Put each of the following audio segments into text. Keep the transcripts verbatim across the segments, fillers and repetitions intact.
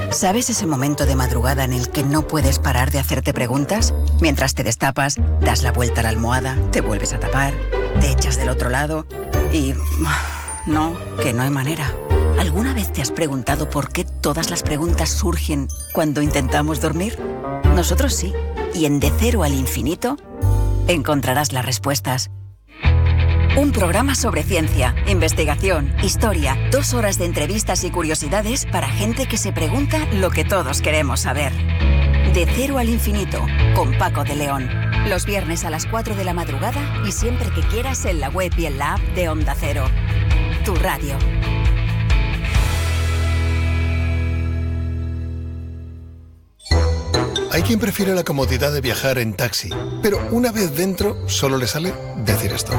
¿Sabes ese momento de madrugada en el que no puedes parar de hacerte preguntas? Mientras te destapas, das la vuelta a la almohada, te vuelves a tapar, te echas del otro lado y... no, que no hay manera. ¿Alguna vez te has preguntado por qué todas las preguntas surgen cuando intentamos dormir? Nosotros sí. Y en De Cero al Infinito encontrarás las respuestas. Un programa sobre ciencia, investigación, historia, dos horas de entrevistas y curiosidades para gente que se pregunta lo que todos queremos saber. De Cero al Infinito, con Paco de León. Los viernes a las cuatro de la madrugada y siempre que quieras en la web y en la app de Onda Cero. Tu radio. Hay quien prefiere la comodidad de viajar en taxi, pero una vez dentro solo le sale decir esto.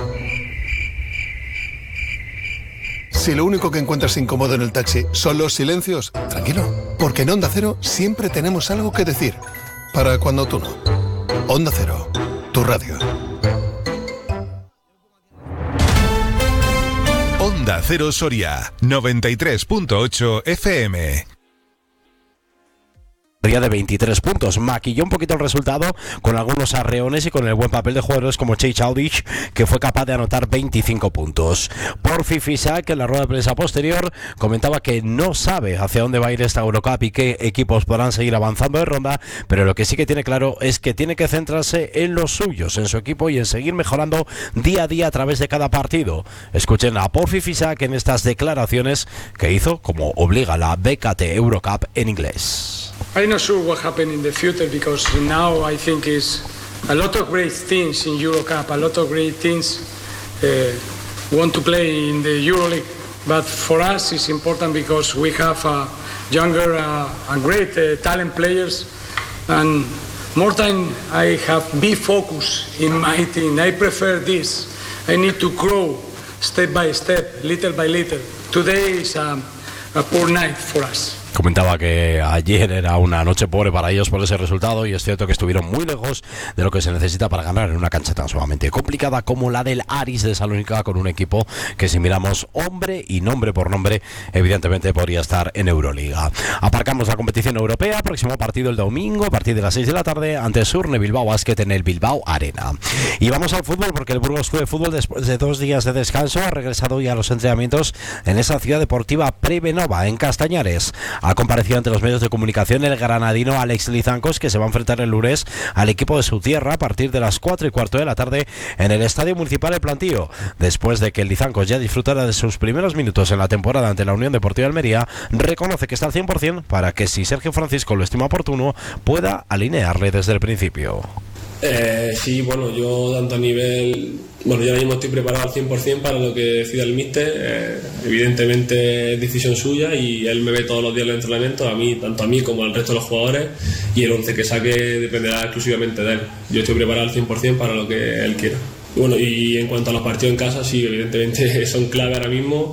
Si lo único que encuentras incómodo en el taxi son los silencios, tranquilo, porque en Onda Cero siempre tenemos algo que decir. Para cuando tú no. Onda Cero, tu radio. Onda Cero Soria, noventa y tres punto ocho F M. De veintitrés puntos, maquilló un poquito el resultado con algunos arreones y con el buen papel de jugadores como Chase Childish, que fue capaz de anotar veinticinco puntos. Porfi Fisac, en la rueda de prensa posterior, comentaba que no sabe hacia dónde va a ir esta Eurocup y qué equipos podrán seguir avanzando de ronda, pero lo que sí que tiene claro es que tiene que centrarse en los suyos, en su equipo y en seguir mejorando día a día a través de cada partido. Escuchen a Porfi Fisac en estas declaraciones que hizo como obliga la B K T Eurocup en inglés. I'm not sure what happened in the future because now I think is a lot of great things in Eurocup, a lot of great things uh, want to play in the EuroLeague, but for us it's important because we have uh, younger uh, and great uh, talent players, and more time I have big focus in my team. I prefer this. I need to grow step by step, little by little. Today is um, a poor night for us. Comentaba que ayer era una noche pobre para ellos por ese resultado y es cierto que estuvieron muy lejos de lo que se necesita para ganar en una cancha tan sumamente complicada como la del Aris de Salónica, con un equipo que, si miramos hombre y nombre por nombre, evidentemente podría estar en Euroliga. Aparcamos la competición europea, próximo partido el domingo a partir de las seis de la tarde ante Surne Bilbao Basket en el Bilbao Arena. Y vamos al fútbol porque el Burgos Club de Fútbol, después de dos días de descanso, ha regresado ya a los entrenamientos en esa ciudad deportiva Prebenova en Castañares. Ha comparecido ante los medios de comunicación el granadino Alex Lizancos, que se va a enfrentar el lunes al equipo de su tierra a partir de las cuatro y cuarto de la tarde en el Estadio Municipal El Plantío. Después de que el Lizancos ya disfrutara de sus primeros minutos en la temporada ante la Unión Deportiva Almería, reconoce que está al cien por ciento para que, si Sergio Francisco lo estima oportuno, pueda alinearle desde el principio. Eh, sí, bueno, yo tanto a nivel... Bueno, yo ahora mismo estoy preparado al cien por ciento para lo que decida el míster. Eh, evidentemente es decisión suya y él me ve todos los días en los entrenamientos, a mí, tanto a mí como al resto de los jugadores, y el once que saque dependerá exclusivamente de él. Yo estoy preparado al cien por ciento para lo que él quiera. Y bueno, y en cuanto a los partidos en casa, sí, evidentemente son clave ahora mismo.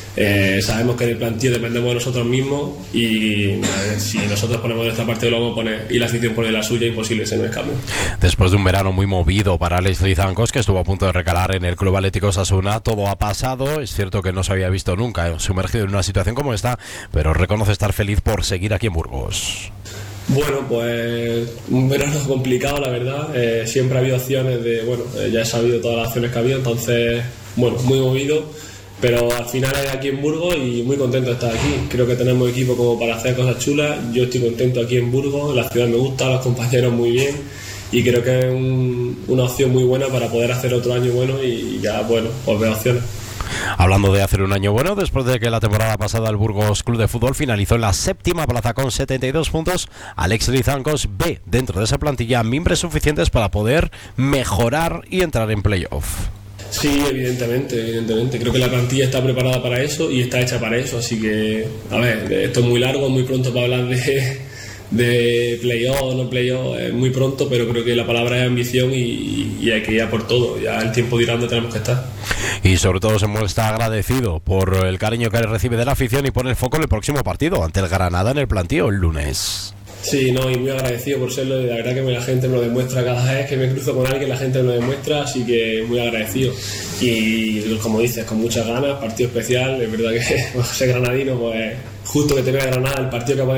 Eh, sabemos que en el plantillo dependemos de nosotros mismos y eh, si nosotros ponemos nuestra parte lo vamos a poner y la afición pone la suya, imposible se nos escape. Después de un verano muy movido para Alex Lizancos, que estuvo a punto de recalar en el Club Atlético Osasuna, todo ha pasado. Es cierto que no se había visto nunca sumergido en una situación como esta, pero reconoce estar feliz por seguir aquí en Burgos. Bueno, pues un verano complicado, la verdad. Eh, siempre ha habido opciones de, bueno, eh, ya he sabido todas las opciones que ha habido, entonces, bueno, muy movido. Pero al final es aquí en Burgos y muy contento de estar aquí. Creo que tenemos equipo como para hacer cosas chulas. Yo estoy contento aquí en Burgos, la ciudad me gusta, los compañeros muy bien y creo que es un, una opción muy buena para poder hacer otro año bueno y ya, bueno, pues ver opciones. Hablando de hacer un año bueno, después de que la temporada pasada el Burgos Club de Fútbol finalizó en la séptima plaza con setenta y dos puntos, Alex Lizancos ve dentro de esa plantilla mimbres suficientes para poder mejorar y entrar en playoff. Sí, evidentemente, evidentemente. Creo que la plantilla está preparada para eso y está hecha para eso, así que, a ver, esto es muy largo, muy pronto para hablar de, de playoff o no playoff, es muy pronto, pero creo que la palabra es ambición y, y hay que ir a por todo, ya el tiempo dirá dónde tenemos que estar. Y sobre todo se muestra agradecido por el cariño que recibe de la afición y pone el foco en el próximo partido ante el Granada en el Plantío el lunes. Sí, no, y muy agradecido por serlo y la verdad que la gente me lo demuestra cada vez que me cruzo con alguien, la gente me lo demuestra, así que muy agradecido y como dices, con muchas ganas, partido especial, es verdad que ser granadino, pues justo que te vea Granada, el partido que